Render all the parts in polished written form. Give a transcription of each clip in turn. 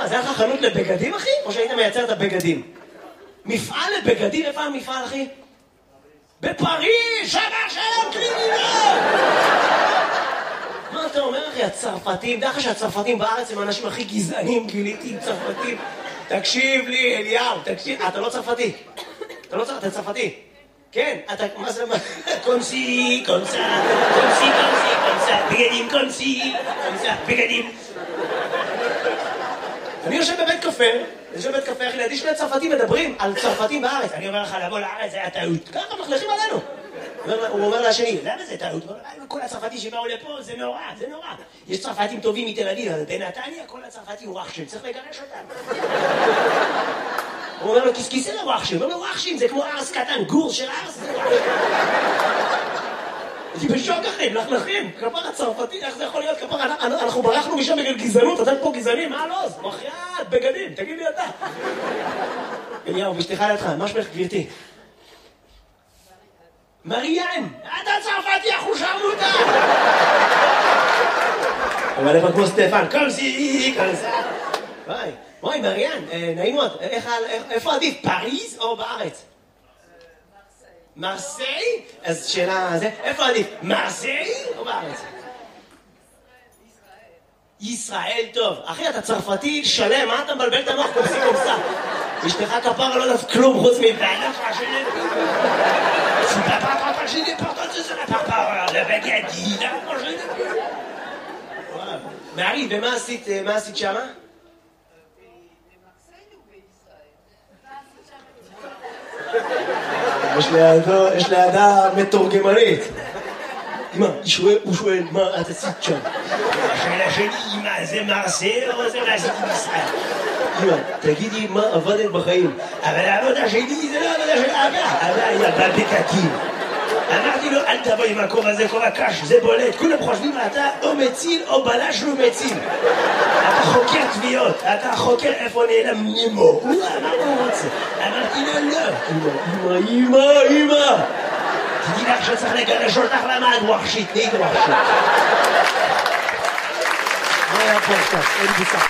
זה היה לך חנות לבגדים, אחי? או שהיית מייצר את הבגדים? מפעל לבגדים? איפה המפעל, אחי? בפריז! שמה שלום קלינינות! מה אתה אומר, אחי? הצרפתים, דרך שהצרפתים בארץ הם האנשים הכי גזענים, גיליתי עם צרפתים. תקשיב לי, אליהו, תקשיב. אתה לא צרפתי. אתה צרפתי. כן, אתה, מה זה, קונסי, בגדים, קונסי, בגדים. אני יושב בבית קפה, אחי, לידי שני צרפתים מדברים על צרפתים בארץ. אני אומר לך, לבוא לארץ, זה היה טעות. ככה מחלכים עלינו. הוא אומר לשני, למה זה טעות? כל הצרפתים שבאו לפה, זה נורא. יש צרפתים טובים מתל אביב, אבל בנתניה כל הצרפתים וואחשים, צריך לגרש אותם. הוא אומר לו, כיסכיסי לוואחשים. הוא אומר לו, וואחשים, זה כמו ארס קטן, גור של ארס, זה וואחשים. אני בשוק אחי, מלכלכים. כפר הצרפתי, איך זה יכול להיות? כפר, אנחנו ברחנו משם בגלל גזענות, אתם פה גזענים, מה לא? מחייאת, בגדים, תגיד לי אתה. אליהו, אשתך לידך, מה שמך גברתי? מריאן, אתה צרפתי, אנחנו שרמוטה! אבל איפה כמו סטפן, קומסי, וואי, מריאן, נעים מאוד, איפה עדיף, פריז או בארץ? מרסיי? אז שאלה, איפה עדיף, מרסיי או בארץ? ישראל, טוב. אחי, אתה צרפתי שלם, מה אתה מבלבל את המוח קומסי קומסה? אשתך כפרה לא דף כלום חוץ מבעלה פרשנת. C'est pas j'ai des portes de la papa, la baguette, il a mangé des peu. Marie, ומה עשית שמה? יש לידה מתורגמנית. אמא, הוא שואל, מה את עשית שם? השאלה שלי, אמא, זה מרסיי או זה מה עשיתי בישראל? אמא, תגידי מה עבדת בחיים. אבל העבודה שלי זה לא עבודה של אבא היה בבקקים. אמרתי לו, אל תבוא עם הכובע הזה, כובע קש, זה בולט. כולם חושבים, אתה או מציל או בלש לא מציל. אתה חוקר תביעות, אתה חוקר איפה נעלם נימו. הוא אמר מה הוא רוצה. אמרתי לו, לא. אמא. תדעי לך שצריך לגרש אותך למה את ווחשית, נהיית ווחשית. מה היה פה עכשיו? אין בוצע.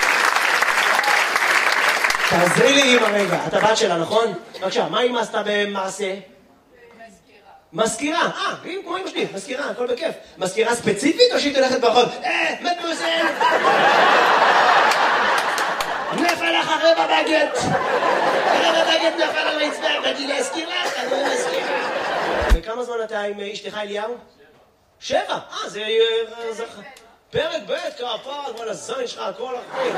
תעזרי לי אמא רגע, אתה בת שלה, נכון? בבקשה, מה אמא עשתה במעשה? מזכירה, כמו אמא שלי, מזכירה, הכל בכיף. מזכירה ספציפית או שהיא תלכת ברחוב? מדמוזל! נפל לך רבע בגט! נפל על רצפה, באתי להזכיר לך, אני מזכירה. וכמה זמן אתה עם אשתך אליהו? 7, זה... פרק ב' כפר, כל הזין שלך, הכל אחרי.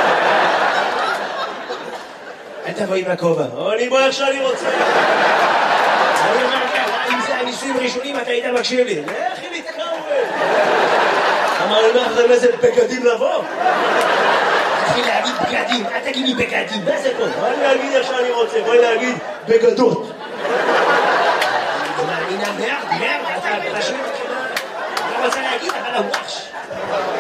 אל תבוא עם הכובע, אני בוא איך שאני רוצה. אני אומר ככה, אם זה הניסויים ראשונים, אתה היית מקשיב לי. לכי להתקרב. אמר לי, מה אחרי איזה בגדים לבוא? תתחיל להגיד בגדים, אל תגיד לי בגדים, מה זה פה? בואי להגיד איך שאני רוצה, בואי להגיד בגדות. אני מאמינה מרד, אתה פשוט, אני לא רוצה להגיד, אבל הוואש.